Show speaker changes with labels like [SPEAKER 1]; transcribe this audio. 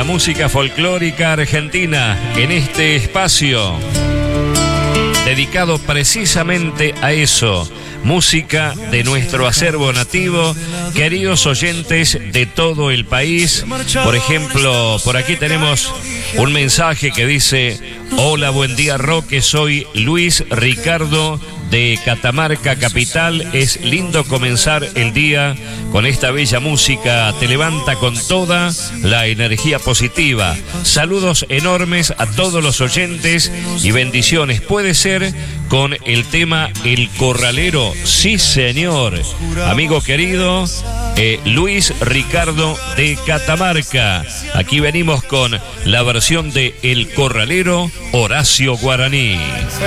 [SPEAKER 1] la música folclórica argentina en este espacio dedicado precisamente a eso, música de nuestro acervo nativo, queridos oyentes de todo el país. Por ejemplo, por aquí tenemos un mensaje que dice: hola, buen día Roque, soy Luis Ricardo de Catamarca Capital. Es lindo comenzar el día con esta bella música, te levanta con toda la energía positiva. Saludos enormes a todos los oyentes y bendiciones. Puede ser con el tema El Corralero. Sí, señor. Amigo querido, Luis Ricardo de Catamarca. Aquí venimos con la versión de El Corralero, Horacio Guaraní.